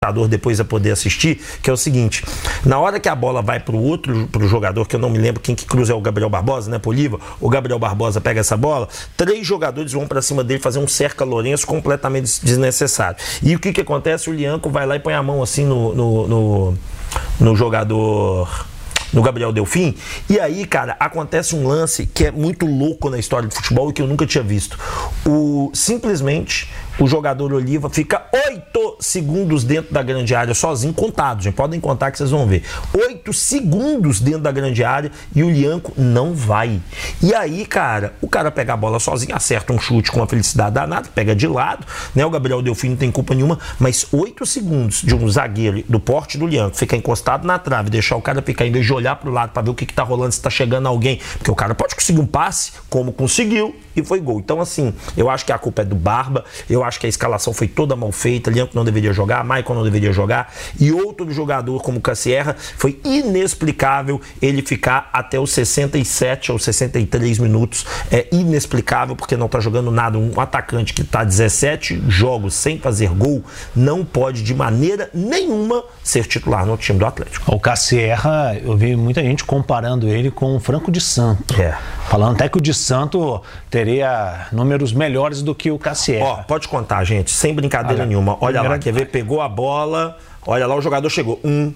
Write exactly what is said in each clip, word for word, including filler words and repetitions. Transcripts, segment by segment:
depois a poder assistir, que é o seguinte: na hora que a bola vai para o outro, para o jogador, que eu não me lembro quem que cruza, é o Gabriel Barbosa, né, Poliva? O Gabriel Barbosa pega essa bola, três jogadores vão para cima dele fazer um cerca Lourenço completamente desnecessário. E o que que acontece? O Lianco vai lá e põe a mão assim no, no, no, no jogador, no Gabriel Delfim, e aí, cara, acontece um lance que é muito louco na história do futebol e que eu nunca tinha visto. O, simplesmente, o jogador Oliva fica oito segundos dentro da grande área, sozinho, contados, gente, podem contar que vocês vão ver. Oito segundos dentro da grande área e o Lianco não vai. E aí, cara, o cara pega a bola sozinho, acerta um chute com uma felicidade danada, pega de lado, né? O Gabriel Delfim não tem culpa nenhuma, mas oito segundos de um zagueiro do porte do Lianco ficar encostado na trave, deixar o cara ficar, em vez de olhar pro lado para ver o que que tá rolando, se tá chegando alguém, porque o cara pode conseguir um passe, como conseguiu, e foi gol. Então, assim, eu acho que a culpa é do Barba, eu acho que a escalação foi toda mal feita, Lianco não deveria jogar, Maicon não deveria jogar, e outro jogador como o Cassierra, foi inexplicável ele ficar até os sessenta e sete ou sessenta e três minutos, é inexplicável, porque não tá jogando nada. Um atacante que tá dezessete jogos sem fazer gol, não pode de maneira nenhuma ser titular no time do Atlético. O Cassierra, eu vi muita gente comparando ele com o Franco de Santo, é. falando até que o de Santo teria números melhores do que o Cassierra. Ó, pode contar, gente, sem brincadeira Olha, nenhuma. Olha lá, quer ver? Pegou a bola, olha lá, o jogador chegou. Um,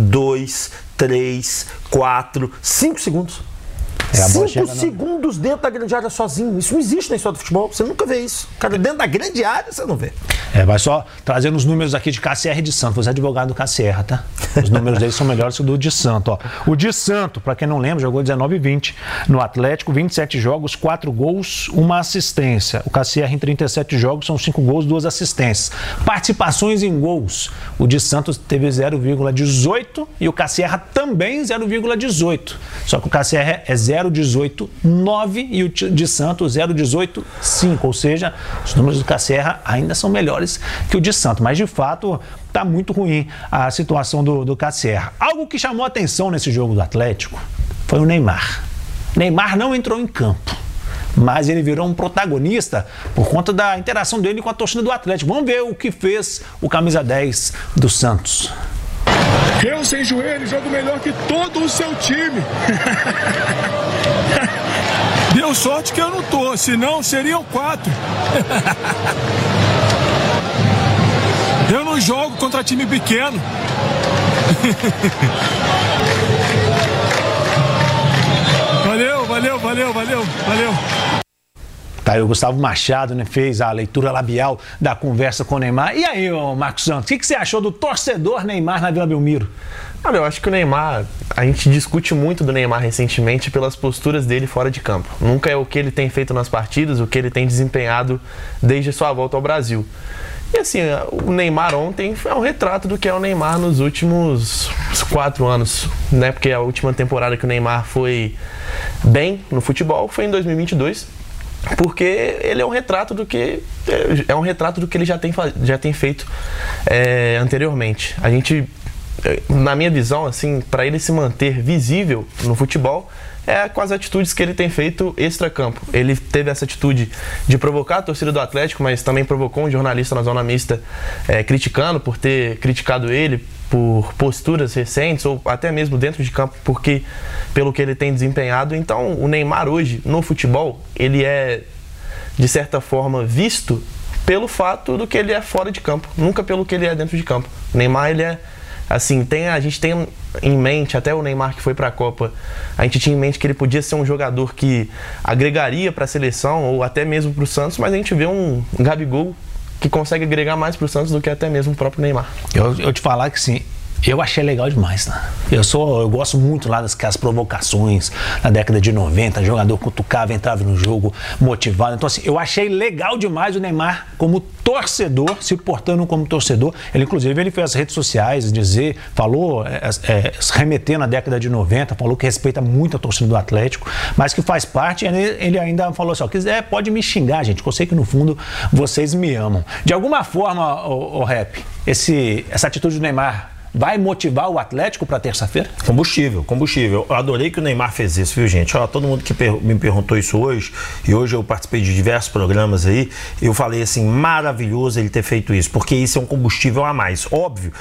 dois, três, quatro, cinco segundos. É, cinco segundos dentro da grande área sozinho. Isso não existe na história do futebol. Você nunca vê isso. Cara, dentro da grande área você não vê. É, vai só trazendo os números aqui de Cassierra e de Santo. Você é advogado do Cassierra, tá? Os números dele são melhores que o do de Santo, ó. O de Santo, pra quem não lembra, jogou dezenove e vinte no Atlético, vinte e sete jogos, quatro gols, uma assistência. O Cassierra em trinta e sete jogos são cinco gols, duas assistências. Participações em gols. O de Santos teve zero vírgula dezoito e o Cassierra também zero vírgula dezoito. Só que o Cassierra é zero vírgula dezoito nove e o de Santos zero vírgula dezoito cinco, ou seja, os números do Cassierra ainda são melhores que o de Santos, mas de fato está muito ruim a situação do, do Cassierra. Algo que chamou a atenção nesse jogo do Atlético foi o Neymar. Neymar não entrou em campo, mas ele virou um protagonista por conta da interação dele com a torcida do Atlético. Vamos ver o que fez o camisa dez do Santos. Eu sem joelho jogo melhor que todo o seu time. Deu sorte que eu não tô, senão seriam quatro. Eu não jogo contra time pequeno. Valeu, valeu, valeu, valeu, valeu. Tá aí o Gustavo Machado, né, fez a leitura labial da conversa com o Neymar. E aí, ô Marcos Santos, o que, que você achou do torcedor Neymar na Vila Belmiro? Olha, eu acho que o Neymar, a gente discute muito do Neymar recentemente pelas posturas dele fora de campo. Nunca é o que ele tem feito nas partidas, o que ele tem desempenhado desde sua volta ao Brasil. E assim, o Neymar ontem é um retrato do que é o Neymar nos últimos quatro anos, né? Porque a última temporada que o Neymar foi bem no futebol foi em dois mil e vinte e dois. Porque ele é um retrato do que é um retrato do que ele já tem, já tem feito é, anteriormente. A gente, na minha visão, assim, para ele se manter visível no futebol é com as atitudes que ele tem feito extra-campo. Ele teve essa atitude de provocar a torcida do Atlético, mas também provocou um jornalista na zona mista é, criticando por ter criticado ele por posturas recentes ou até mesmo dentro de campo, porque pelo que ele tem desempenhado. Então o Neymar hoje no futebol, ele é de certa forma visto pelo fato do que ele é fora de campo, nunca pelo que ele é dentro de campo. O Neymar, ele é assim, tem, a gente tem em mente, até o Neymar que foi para a Copa, a gente tinha em mente que ele podia ser um jogador que agregaria para a seleção ou até mesmo para o Santos, mas a gente vê um Gabigol que consegue agregar mais para o Santos do que até mesmo o próprio Neymar. Eu, eu te falar que sim, eu achei legal demais, né? Eu, sou, eu gosto muito lá das, das provocações na década de noventa, jogador cutucava, entrava no jogo motivado. Então assim, eu achei legal demais o Neymar como torcedor, se portando como torcedor. Ele inclusive ele fez as redes sociais, dizer, falou, é, é, remetendo à década de noventa, falou que respeita muito a torcida do Atlético, mas que faz parte. Ele, ele ainda falou assim, ó, quiser pode me xingar, gente, que eu sei que no fundo vocês me amam. De alguma forma, o, o Rap, esse, essa atitude do Neymar vai motivar o Atlético para terça-feira? Combustível, combustível. Eu adorei que o Neymar fez isso, viu, gente? Ó, todo mundo que per- me perguntou isso hoje, e hoje eu participei de diversos programas aí, eu falei assim, maravilhoso ele ter feito isso, porque isso é um combustível a mais. Óbvio